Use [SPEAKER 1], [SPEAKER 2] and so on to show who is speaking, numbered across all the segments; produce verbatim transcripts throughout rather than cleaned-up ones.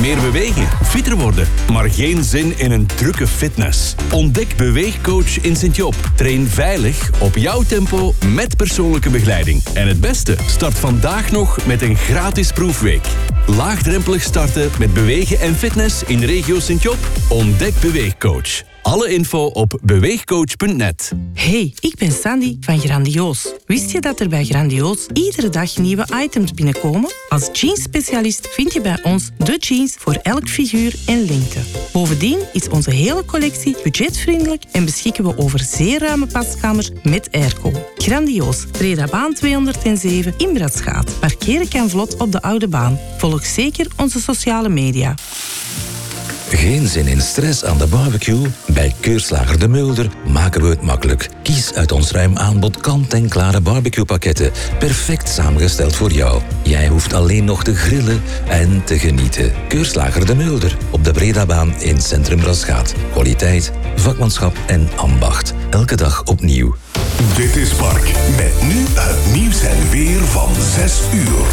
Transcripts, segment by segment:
[SPEAKER 1] Meer bewegen, fitter worden, maar geen zin in een drukke fitness. Ontdek Beweegcoach in Sint-Job. Train veilig, op jouw tempo, met persoonlijke begeleiding. En het beste, start vandaag nog met een gratis proefweek. Laagdrempelig starten met bewegen en fitness in de regio Sint-Job? Ontdek Beweegcoach. Alle info op beweegcoach punt net.
[SPEAKER 2] Hey, ik ben Sandy van Grandioos. Wist je dat er bij Grandioos iedere dag nieuwe items binnenkomen? Als jeansspecialist vind je bij ons de jeans voor elk figuur en lengte. Bovendien is onze hele collectie budgetvriendelijk en beschikken we over zeer ruime paskamers met airco. Grandioos, Bredabaan tweehonderdzeven in Bradschaat. Parkeren kan vlot op de Oude Baan. Volg zeker onze sociale media.
[SPEAKER 3] Geen zin in stress aan de barbecue? Bij Keurslager de Mulder maken we het makkelijk. Kies uit ons ruim aanbod kant-en-klare barbecuepakketten. Perfect samengesteld voor jou. Jij hoeft alleen nog te grillen en te genieten. Keurslager de Mulder op de Bredabaan in Centrum Bradschaat. Kwaliteit, vakmanschap en ambacht. Elke dag opnieuw.
[SPEAKER 4] Dit is Park. Met nu het nieuws en weer van zes uur.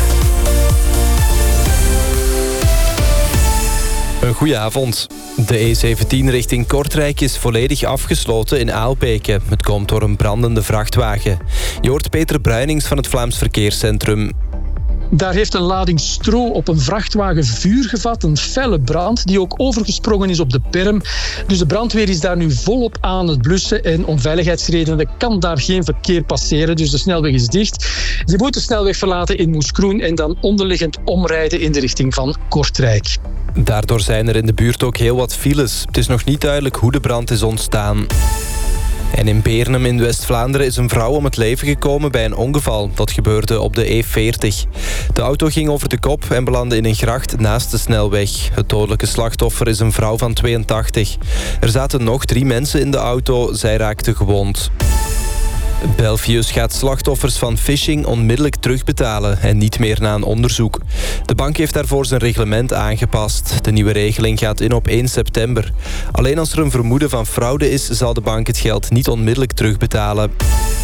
[SPEAKER 5] Een goeie avond. De E zeventien richting Kortrijk is volledig afgesloten in Aalbeke. Het komt door een brandende vrachtwagen. Je hoort Peter Bruinings van het Vlaams Verkeerscentrum.
[SPEAKER 6] Daar heeft een lading stro op een vrachtwagen vuur gevat. Een felle brand die ook overgesprongen is op de berm. Dus de brandweer is daar nu volop aan het blussen. En om veiligheidsredenen kan daar geen verkeer passeren. Dus de snelweg is dicht. Je moet de snelweg verlaten in Moeskroen en dan onderliggend omrijden in de richting van Kortrijk.
[SPEAKER 5] Daardoor zijn er in de buurt ook heel wat files. Het is nog niet duidelijk hoe de brand is ontstaan. En in Beernem in West-Vlaanderen is een vrouw om het leven gekomen bij een ongeval. Dat gebeurde op de E veertig. De auto ging over de kop en belandde in een gracht naast de snelweg. Het dodelijke slachtoffer is een vrouw van tweeëntachtig. Er zaten nog drie mensen in de auto, zij raakten gewond. Belfius gaat slachtoffers van phishing onmiddellijk terugbetalen en niet meer na een onderzoek. De bank heeft daarvoor zijn reglement aangepast. De nieuwe regeling gaat in op één september. Alleen als er een vermoeden van fraude is, zal de bank het geld niet onmiddellijk terugbetalen.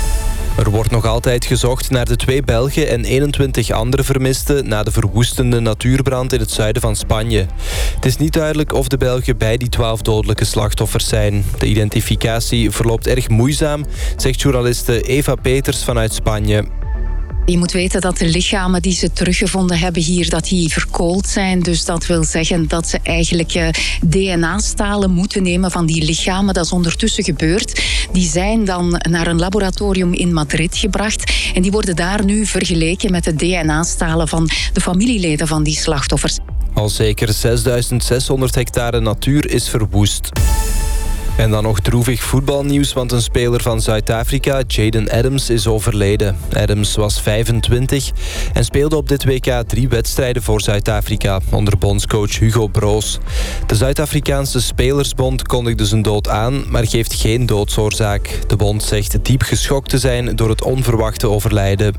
[SPEAKER 5] Er wordt nog altijd gezocht naar de twee Belgen en eenentwintig andere vermisten na de verwoestende natuurbrand in het zuiden van Spanje. Het is niet duidelijk of de Belgen bij die twaalf dodelijke slachtoffers zijn. De identificatie verloopt erg moeizaam, zegt journaliste Eva Peters vanuit Spanje.
[SPEAKER 7] Je moet weten dat de lichamen die ze teruggevonden hebben hier, dat die verkoold zijn. Dus dat wil zeggen dat ze eigenlijk D N A-stalen moeten nemen van die lichamen. Dat is ondertussen gebeurd. Die zijn dan naar een laboratorium in Madrid gebracht. En die worden daar nu vergeleken met de D N A-stalen van de familieleden van die slachtoffers.
[SPEAKER 5] Al zeker zesduizend zeshonderd hectare natuur is verwoest. En dan nog droevig voetbalnieuws, want een speler van Zuid-Afrika, Jaden Adams, is overleden. Adams was vijfentwintig en speelde op dit W K drie wedstrijden voor Zuid-Afrika, onder bondscoach Hugo Broos. De Zuid-Afrikaanse Spelersbond kondigde zijn dood aan, maar geeft geen doodsoorzaak. De bond zegt diep geschokt te zijn door het onverwachte overlijden.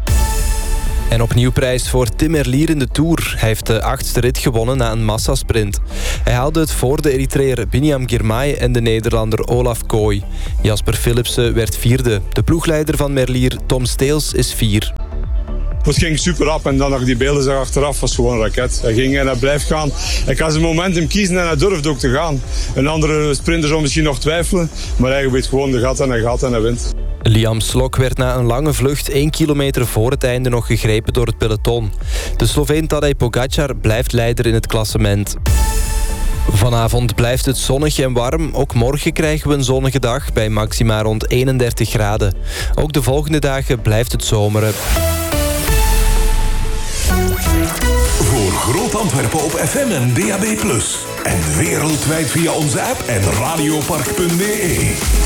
[SPEAKER 5] En opnieuw prijs voor Tim Merlier in de Tour. Hij heeft de achtste rit gewonnen na een massasprint. Hij haalde het voor de Eritreër Biniam Girmay en de Nederlander Olaf Kooi. Jasper Philipsen werd vierde. De ploegleider van Merlier, Tom Steels, is vier.
[SPEAKER 8] Het ging super rap en dan nog die beelden zag achteraf, was gewoon een raket. Hij ging en hij blijft gaan. Hij kan zijn momentum kiezen en hij durft ook te gaan. Een andere sprinter zou misschien nog twijfelen, maar hij weet gewoon de gat en hij gaat en hij wint.
[SPEAKER 5] Liam Slok werd na een lange vlucht één kilometer voor het einde nog gegrepen door het peloton. De Sloveen Tadej Pogačar blijft leider in het klassement. Vanavond blijft het zonnig en warm. Ook morgen krijgen we een zonnige dag bij maxima rond eenendertig graden. Ook de volgende dagen blijft het zomeren.
[SPEAKER 4] Voor Groot Antwerpen op F M en D A B plus. En wereldwijd via onze app en radiopark punt b e.